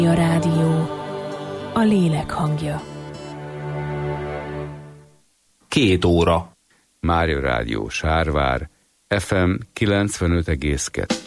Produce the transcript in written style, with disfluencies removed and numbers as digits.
A rádió, a lélek hangja. 2 óra. Mária Rádió Sárvár, FM 95,2.